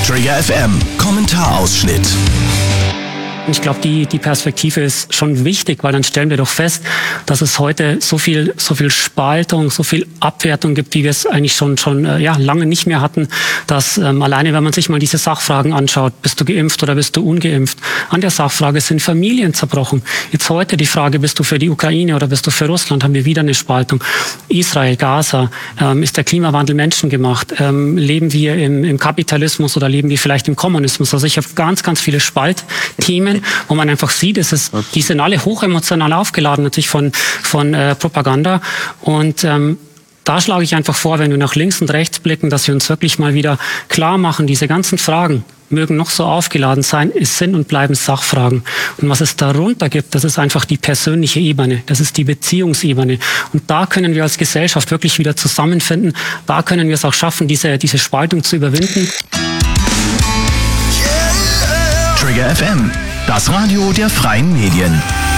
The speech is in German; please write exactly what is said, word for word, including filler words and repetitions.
Trigger F M, Kommentarausschnitt. Ich glaube, die, die Perspektive ist schon wichtig, weil dann stellen wir doch fest, dass es heute so viel, so viel Spaltung, so viel Abwertung gibt, wie wir es eigentlich schon, schon äh, ja, lange nicht mehr hatten. Dass ähm, alleine, wenn man sich mal diese Sachfragen anschaut, bist du geimpft oder bist du ungeimpft? An der Sachfrage sind Familien zerbrochen. Jetzt heute die Frage, bist du für die Ukraine oder bist du für Russland? Haben wir wieder eine Spaltung. Israel, Gaza, ähm, ist der Klimawandel menschengemacht? Ähm, leben wir im, im Kapitalismus oder leben wir vielleicht im Kommunismus? Also ich habe ganz, ganz viele Spaltthemen, wo man einfach sieht, es ist, die sind alle hochemotional aufgeladen, natürlich von, von äh, Propaganda. Und ähm, da schlage ich einfach vor, wenn wir nach links und rechts blicken, dass wir uns wirklich mal wieder klar machen, diese ganzen Fragen mögen noch so aufgeladen sein, es sind und bleiben Sachfragen. Und was es darunter gibt, das ist einfach die persönliche Ebene, das ist die Beziehungsebene. Und da können wir als Gesellschaft wirklich wieder zusammenfinden, da können wir es auch schaffen, diese, diese Spaltung zu überwinden. Trigger F M, das Radio der freien Medien.